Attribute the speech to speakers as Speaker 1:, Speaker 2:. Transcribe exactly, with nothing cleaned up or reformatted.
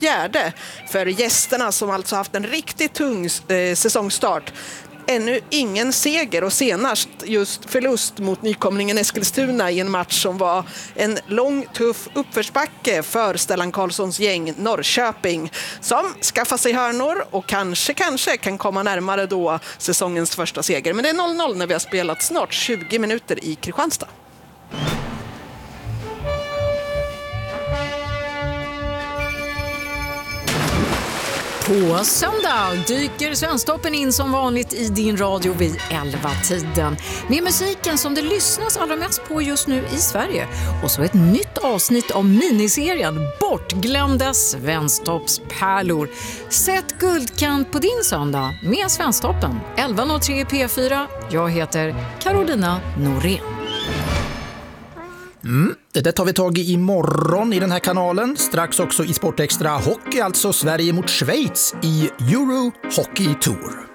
Speaker 1: fjärde för gästerna som alltså haft en riktigt tung eh, säsongstart. Ännu ingen seger och senast just förlust mot nykomlingen Eskilstuna i en match som var en lång, tuff uppförsbacke för Stellan Karlssons gäng Norrköping som skaffar sig hörnor och kanske, kanske kan komma närmare då säsongens första seger. Men det är noll noll när vi har spelat snart tjugo minuter i Kristianstad.
Speaker 2: På söndag dyker Svensktoppen in som vanligt i din radio vid elva-tiden. Med musiken som det lyssnas allra mest på just nu i Sverige. Och så ett nytt avsnitt av miniserien Bortglömda Svensktoppspärlor. Sätt guldkant på din söndag med Svensktoppen. elva noll tre P fyra. Jag heter Carolina Norén.
Speaker 3: Mm, det där tar vi tag i imorgon i den här kanalen. Strax också i Sportextra Hockey, alltså Sverige mot Schweiz i Euro Hockey Tour.